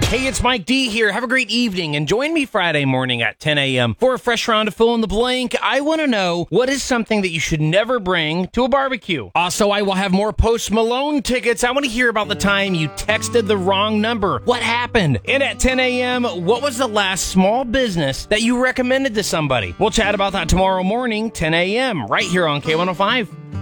Hey, it's Mike D here. Have a great evening and join me Friday morning at 10 a.m. for a fresh round of Fill in the Blank. I want to know, what is something that you should never bring to a barbecue? Also, I will have more Post Malone tickets. I want to hear about the time you texted the wrong number. What happened? And at 10 a.m., what was the last small business that you recommended to somebody? We'll chat about that tomorrow morning, 10 a.m., right here on K105.